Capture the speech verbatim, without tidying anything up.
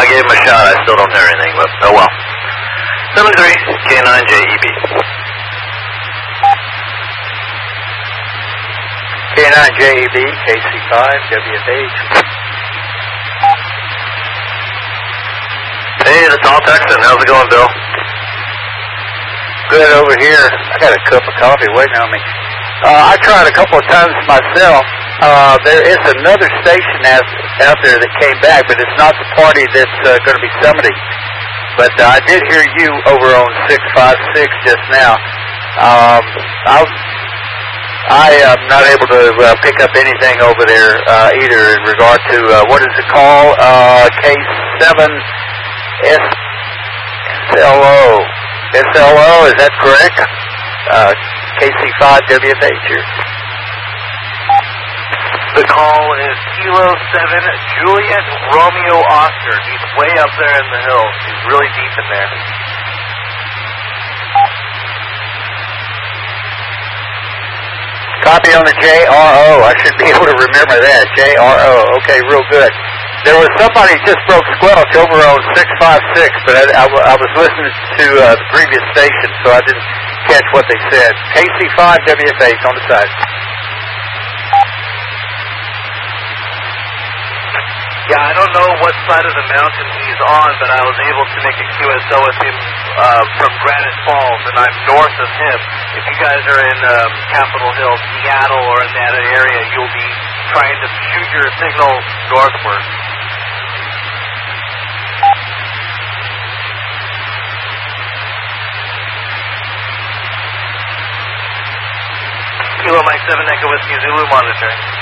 I gave him a shot. I still don't hear anything, but oh well. seven three K nine J E B. K nine J E B, K C five, W F H. Hey, it's all Texan. How's it going, Bill? Good over here. I got a cup of coffee waiting on me. Uh, I tried a couple of times myself. Uh, there is another station out, out there that came back, but it's not the party that's uh, going to be summiting. But uh, I did hear you over on six five six just now. Um, I, I am not able to uh, pick up anything over there uh, either in regard to, uh, what is it called? Uh, K seven S L O. S L O, is that correct? Uh, K C five W F H here. The call is Kilo seven Juliet Romeo Oscar. He's way up there in the hills. He's really deep in there. Copy on the J R O. I should be able to remember that. J R O. Okay, real good. There was somebody just broke squelch over on six five six, but I, I, I was listening to uh, the previous station, so I didn't catch what they said. K C five W F H on the side. Yeah, I don't know what side of the mountain he's on, but I was able to make a Q S O with him uh, from Granite Falls, and I'm north of him. If you guys are in um, Capitol Hill, Seattle, or in that area, you'll be trying to shoot your signal northward. Kilo Mike seven Echo Whiskey Zulu monitoring.